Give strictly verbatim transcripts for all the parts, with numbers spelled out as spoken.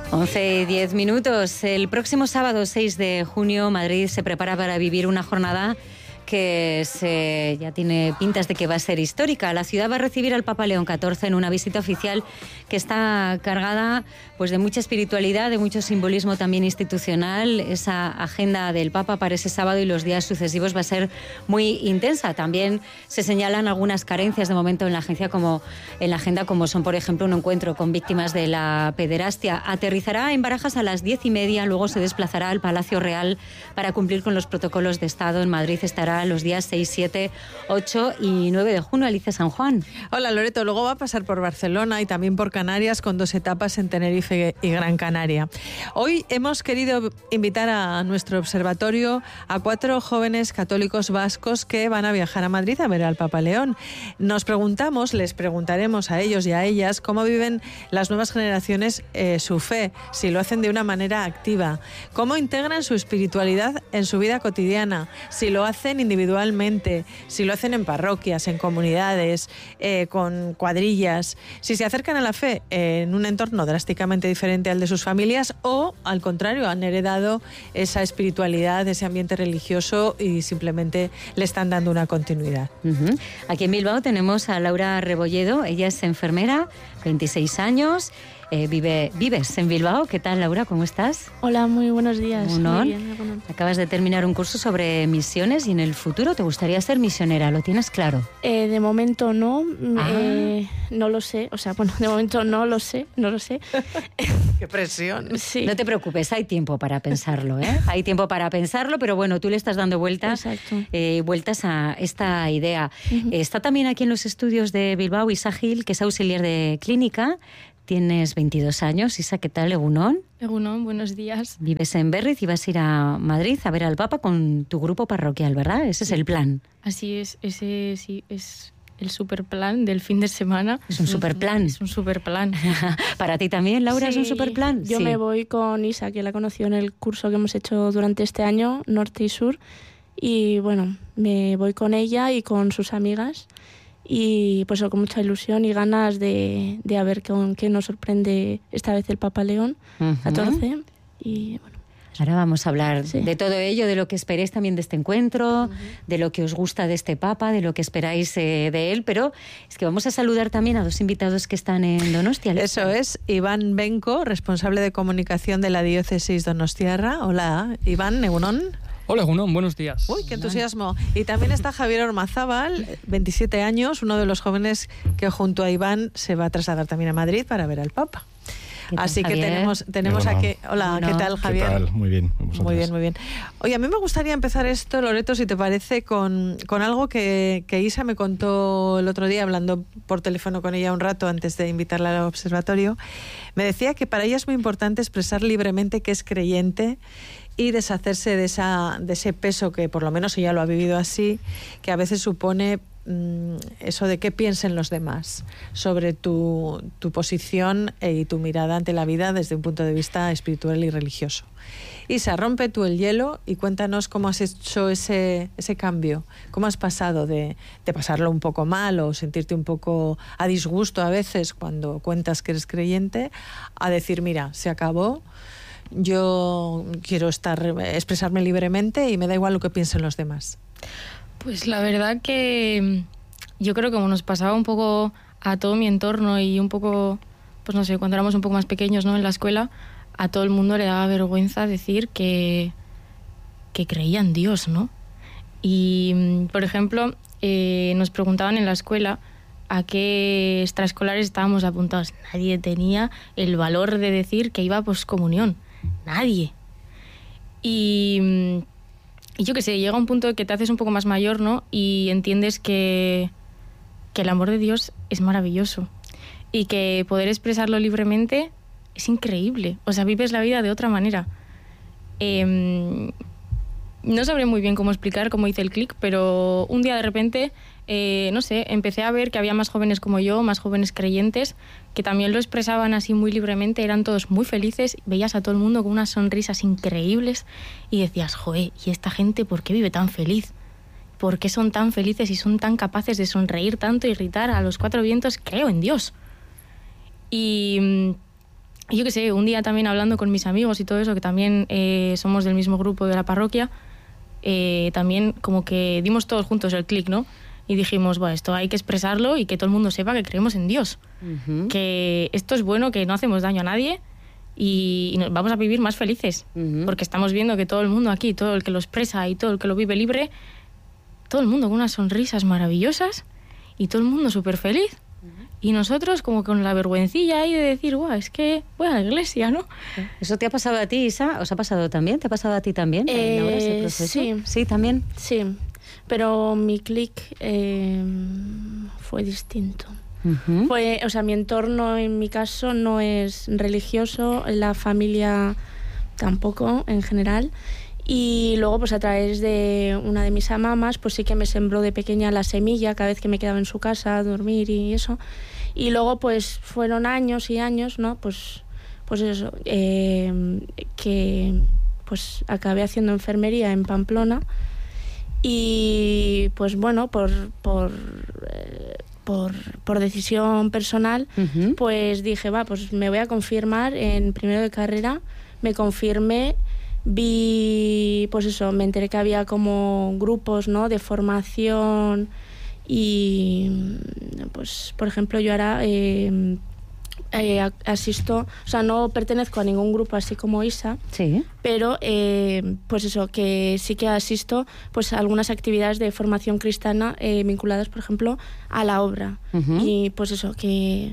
once y diez minutos. El próximo sábado seis de junio Madrid se prepara para vivir una jornada que se, ya tiene pintas de que va a ser histórica. La ciudad va a recibir al Papa León catorce en una visita oficial que está cargada pues, de mucha espiritualidad, de mucho simbolismo también institucional. Esa agenda del Papa para ese sábado y los días sucesivos va a ser muy intensa. También se señalan algunas carencias de momento en la agencia como en la agenda, como son, por ejemplo, un encuentro con víctimas de la pederastia. Aterrizará en Barajas a las diez y media, luego se desplazará al Palacio Real para cumplir con los protocolos de Estado. En Madrid estará los días seis, siete, ocho y nueve de junio. Alicia San Juan. Hola, Loreto. Luego va a pasar por Barcelona y también por Canarias, con dos etapas en Tenerife y Gran Canaria. Hoy hemos querido invitar a nuestro observatorio a cuatro jóvenes católicos vascos que van a viajar a Madrid a ver al Papa León. Nos preguntamos, les preguntaremos a ellos y a ellas cómo viven las nuevas generaciones eh, su fe, si lo hacen de una manera activa, cómo integran su espiritualidad en su vida cotidiana, si lo hacen individualmente, si lo hacen en parroquias, en comunidades, eh, con cuadrillas, si se acercan a la fe eh, en un entorno drásticamente diferente al de sus familias o, al contrario, han heredado esa espiritualidad, ese ambiente religioso y simplemente le están dando una continuidad. Uh-huh. Aquí en Bilbao tenemos a Laura Rebolledo. Ella es enfermera, veintiséis años. Eh, vive, vives en Bilbao. ¿Qué tal, Laura? ¿Cómo estás? Hola, muy buenos días. Muy bien, muy Acabas de terminar un curso sobre misiones y en el futuro te gustaría ser misionera, ¿lo tienes claro? Eh, de momento no, ah. eh, no lo sé, o sea, bueno, de momento no lo sé, no lo sé. ¡Qué presión! Sí. No te preocupes, hay tiempo para pensarlo, ¿eh? Hay tiempo para pensarlo, pero bueno, tú le estás dando vueltas, eh, vueltas a esta idea. Uh-huh. Está también aquí en los estudios de Bilbao Isa Gil, que es auxiliar de clínica. Tienes veintidós años. Isa, ¿qué tal? Egunon. Egunon, buenos días. Vives en Berriz y vas a ir a Madrid a ver al Papa con tu grupo parroquial, ¿verdad? Ese sí. es el plan. Así es, ese sí es el super plan del fin de semana. Es un super plan. Es un super plan. ¿Para ti también, Laura, sí, es un super plan? Yo sí. me voy con Isa, que la conoció en el curso que hemos hecho durante este año, Norte y Sur. Y bueno, me voy con ella y con sus amigas. Y pues con mucha ilusión y ganas de, de a ver con qué nos sorprende esta vez el Papa León uh-huh. catorce. Y bueno. Ahora vamos a hablar sí. de todo ello, de lo que esperéis también de este encuentro, uh-huh. de lo que os gusta de este Papa, de lo que esperáis eh, de él, pero es que vamos a saludar también a dos invitados que están en Donostia. Eso es, Iván Benco, responsable de comunicación de la diócesis donostiarra. Hola, Iván, egunon. Hola, Gunón, buenos días. Uy, qué entusiasmo. Y también está Javier Ormazábal, veintisiete años, uno de los jóvenes que junto a Iván se va a trasladar también a Madrid para ver al Papa. Así Javier? que tenemos, tenemos aquí... Hola, bueno. ¿qué tal, Javier? ¿Qué tal? Muy bien. Muy bien, muy bien. Oye, a mí me gustaría empezar esto, Loreto, si te parece, con, con algo que, que Isa me contó el otro día, hablando por teléfono con ella un rato antes de invitarla al observatorio. Me decía que para ella es muy importante expresar libremente que es creyente y deshacerse de, esa, de ese peso que, por lo menos ella lo ha vivido así, que a veces supone mmm, eso de qué piensen los demás sobre tu, tu posición y tu mirada ante la vida desde un punto de vista espiritual y religioso. Isa, rompe tú el hielo y cuéntanos cómo has hecho ese, ese cambio, cómo has pasado de, de pasarlo un poco mal o sentirte un poco a disgusto a veces cuando cuentas que eres creyente, a decir, mira, se acabó. Yo quiero estar, expresarme libremente y me da igual lo que piensen los demás. Pues la verdad que yo creo que como nos pasaba un poco a todo mi entorno y un poco, pues no sé, cuando éramos un poco más pequeños, ¿no? En la escuela, a todo el mundo le daba vergüenza decir que, que creía en Dios, ¿no? Y, por ejemplo, eh, nos preguntaban en la escuela a qué extraescolares estábamos apuntados. Nadie tenía el valor de decir que iba a poscomunión. Nadie. Y, y yo qué sé, llega un punto que te haces un poco más mayor, ¿no? Y entiendes que, que el amor de Dios es maravilloso y que poder expresarlo libremente es increíble. O sea, vives la vida de otra manera. Eh, no sabré muy bien cómo explicar cómo hice el clic, pero un día de repente, eh, no sé, empecé a ver que había más jóvenes como yo, más jóvenes creyentes, que también lo expresaban así muy libremente, eran todos muy felices, veías a todo el mundo con unas sonrisas increíbles y decías, joder, ¿y esta gente por qué vive tan feliz? ¿Por qué son tan felices y son tan capaces de sonreír tanto y gritar a los cuatro vientos, creo en Dios? Y, Y yo qué sé, un día también hablando con mis amigos y todo eso, que también eh, somos del mismo grupo de la parroquia, eh, también como que dimos todos juntos el clic, ¿no? Y dijimos, bueno, esto hay que expresarlo y que todo el mundo sepa que creemos en Dios. Uh-huh. Que esto es bueno, que no hacemos daño a nadie y, y nos vamos a vivir más felices. Uh-huh. Porque estamos viendo que todo el mundo aquí, todo el que lo expresa y todo el que lo vive libre, todo el mundo con unas sonrisas maravillosas y todo el mundo súper feliz. Uh-huh. Y nosotros como con la vergüencilla ahí de decir, guau, es que voy a la iglesia, ¿no? ¿Eso te ha pasado a ti, Isa? ¿Os ha pasado también? ¿Te ha pasado a ti también? Eh, ¿Ahora ese proceso? Sí. Sí, también. Sí. Pero mi clic eh, fue distinto. Uh-huh. Fue, o sea, mi entorno en mi caso no es religioso, la familia tampoco en general. Y luego, pues a través de una de mis amamas, pues sí que me sembró de pequeña la semilla cada vez que me quedaba en su casa a dormir y eso. Y luego, pues fueron años y años, ¿no? Pues, pues eso, eh, que pues acabé haciendo enfermería en Pamplona. Y pues bueno, por por, eh, por, por decisión personal, uh-huh. pues dije, va, pues me voy a confirmar en primero de carrera. Me confirmé, vi, pues eso, me enteré que había como grupos, ¿no?, de formación y pues, por ejemplo, yo ahora eh, eh, asisto, o sea, no pertenezco a ningún grupo así como Isa, sí. pero eh, pues eso, que sí que asisto pues a algunas actividades de formación cristiana eh, vinculadas, por ejemplo, a la obra. Uh-huh. Y pues eso, que...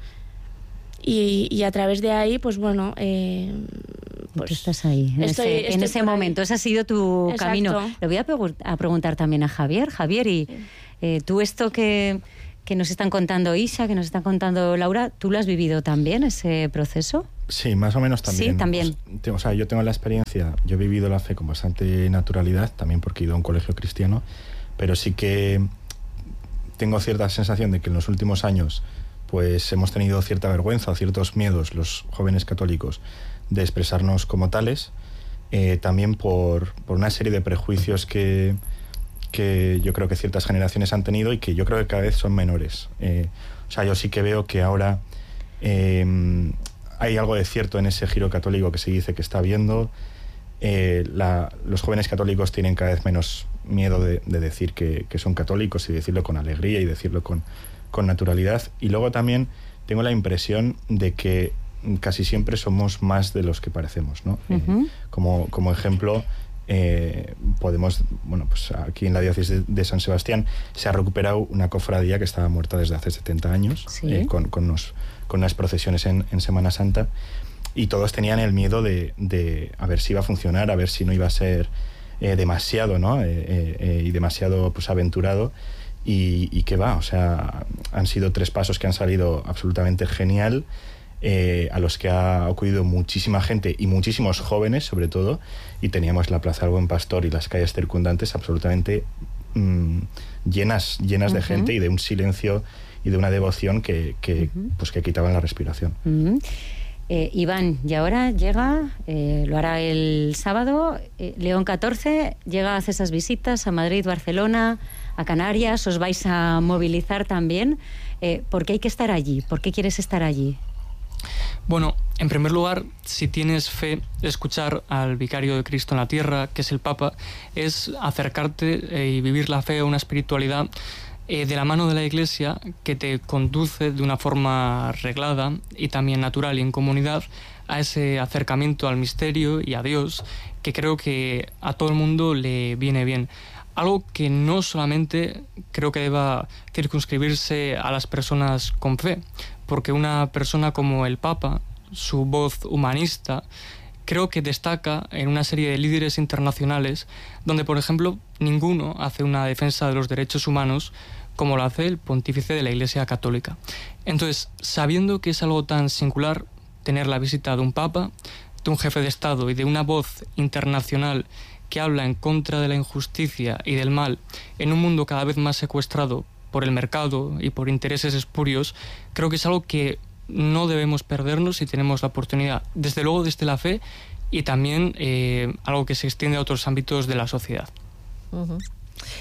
Y, y a través de ahí, pues bueno... Eh, pues tú estás ahí, en estoy, ese, estoy en ese momento. Ese ha sido tu Exacto. camino. Le voy a, pregu- a preguntar también a Javier. Javier, y sí. eh, tú esto que... que nos están contando Isa, que nos está contando Laura, ¿tú lo has vivido también, ese proceso? Sí, más o menos también. Sí, también. O, o sea, yo tengo la experiencia, yo he vivido la fe con bastante naturalidad, también porque he ido a un colegio cristiano, pero sí que tengo cierta sensación de que en los últimos años pues hemos tenido cierta vergüenza o ciertos miedos los jóvenes católicos de expresarnos como tales, eh, también por, por una serie de prejuicios que... que yo creo que ciertas generaciones han tenido y que yo creo que cada vez son menores. Eh, o sea, yo sí que veo que ahora eh, hay algo de cierto en ese giro católico que se dice que está habiendo. Eh, la, los jóvenes católicos tienen cada vez menos miedo de, de decir que, que son católicos y decirlo con alegría y decirlo con, con naturalidad. Y luego también tengo la impresión de que casi siempre somos más de los que parecemos, ¿no? Uh-huh. Eh, como, como ejemplo... Eh, podemos, bueno, pues aquí en la diócesis de, de San Sebastián se ha recuperado una cofradía que estaba muerta desde hace setenta años, ¿sí? eh, con, con, unos, con unas procesiones en, en Semana Santa, y todos tenían el miedo de, de a ver si iba a funcionar, a ver si no iba a ser eh, demasiado, ¿no? Eh, eh, y demasiado pues aventurado, y, y que va, o sea, han sido tres pasos que han salido absolutamente genial. Eh, a los que ha acudido muchísima gente y muchísimos jóvenes sobre todo, y teníamos la Plaza del Buen Pastor y las calles circundantes absolutamente mmm, llenas llenas uh-huh. de gente y de un silencio y de una devoción que, que, uh-huh. pues que quitaban la respiración. Uh-huh. eh, Iván, y ahora llega, eh, lo hará el sábado, eh, León catorce, llega a hacer esas visitas a Madrid, Barcelona, a Canarias, os vais a movilizar también. Eh, ¿por qué hay que estar allí? ¿Por qué quieres estar allí? Bueno, en primer lugar, si tienes fe, escuchar al vicario de Cristo en la tierra, que es el Papa, es acercarte eh, y vivir la fe, una espiritualidad eh, de la mano de la Iglesia que te conduce de una forma reglada y también natural y en comunidad a ese acercamiento al misterio y a Dios, que creo que a todo el mundo le viene bien. Algo que no solamente creo que deba circunscribirse a las personas con fe, porque una persona como el Papa, su voz humanista, creo que destaca en una serie de líderes internacionales donde, por ejemplo, ninguno hace una defensa de los derechos humanos como lo hace el pontífice de la Iglesia Católica. Entonces, sabiendo que es algo tan singular tener la visita de un Papa, de un jefe de Estado y de una voz internacional que habla en contra de la injusticia y del mal en un mundo cada vez más secuestrado por el mercado y por intereses espurios, creo que es algo que no debemos perdernos si tenemos la oportunidad, desde luego desde la fe y también eh, algo que se extiende a otros ámbitos de la sociedad. Uh-huh.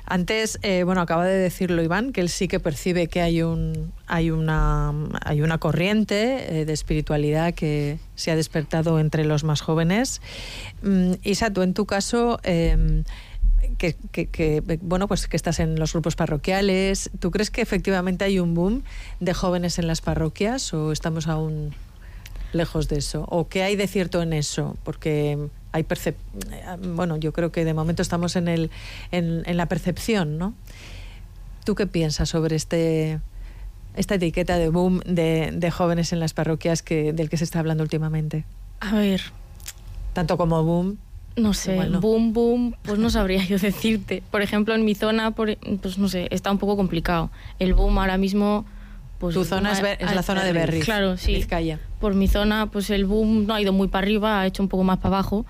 Antes, eh, bueno, acaba de decirlo Iván, que él sí que percibe que hay un hay una hay una corriente eh, de espiritualidad que se ha despertado entre los más jóvenes. Mm, Isa, tú en tu caso, eh, que, que, que bueno, pues que estás en los grupos parroquiales, ¿tú crees que efectivamente hay un boom de jóvenes en las parroquias o estamos aún lejos de eso? ¿O qué hay de cierto en eso? Porque hay percep bueno, yo creo que de momento estamos en el en, en la percepción, ¿no? ¿Tú qué piensas sobre este esta etiqueta de boom de, de jóvenes en las parroquias que del que se está hablando últimamente? A ver, Tanto como boom. no sé, Bueno. boom, boom, pues no sabría yo decirte. Por ejemplo, en mi zona, por, pues no sé, está un poco complicado. El boom ahora mismo... Pues, Tu zona es, Ber- es la zona de Berriz, Claro, sí. Vizcaya. Por mi zona, pues el boom no ha ido muy para arriba, ha hecho un poco más para abajo,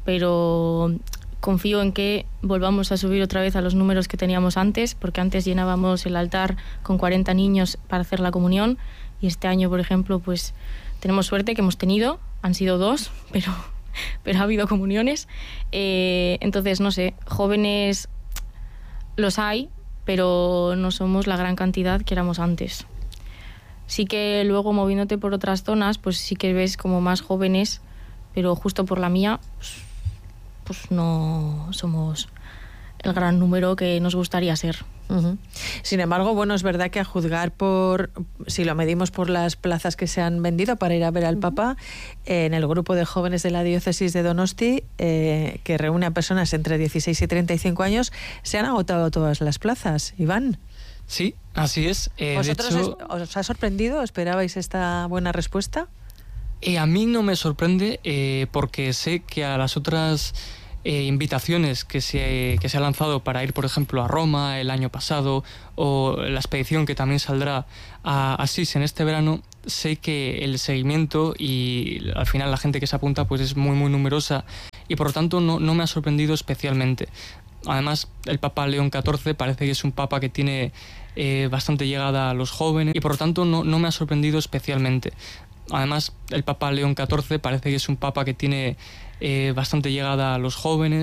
pero confío en que volvamos a subir otra vez a los números que teníamos antes, porque antes llenábamos el altar con cuarenta niños para hacer la comunión, y este año, por ejemplo, pues tenemos suerte que hemos tenido, han sido dos, pero, pero ha habido comuniones. Eh, entonces, no sé, jóvenes los hay, pero no somos la gran cantidad que éramos antes. Sí que luego moviéndote por otras zonas, pues sí que ves como más jóvenes, pero justo por la mía, pues, pues no somos el gran número que nos gustaría ser. Uh-huh. Sin embargo, bueno, es verdad que a juzgar por, si lo medimos por las plazas que se han vendido para ir a ver al uh-huh. Papa, eh, en el grupo de jóvenes de la diócesis de Donosti, eh, que reúne a personas entre dieciséis y treinta y cinco años, se han agotado todas las plazas. Iván. Sí, así es. Eh, ¿Vosotros de hecho, es, os ha sorprendido? ¿Esperabais esta buena respuesta? Eh, a mí no me sorprende eh, porque sé que a las otras eh, invitaciones que se, que se ha lanzado para ir, por ejemplo, a Roma el año pasado o la expedición que también saldrá a Asís en este verano, sé que el seguimiento y al final la gente que se apunta pues es muy muy numerosa y por lo tanto no, no me ha sorprendido especialmente. Además, el Papa León catorce parece que es un papa que tiene eh, bastante llegada a los jóvenes y por lo tanto no, no me ha sorprendido especialmente. Además, el Papa León catorce parece que es un papa que tiene eh, bastante llegada a los jóvenes.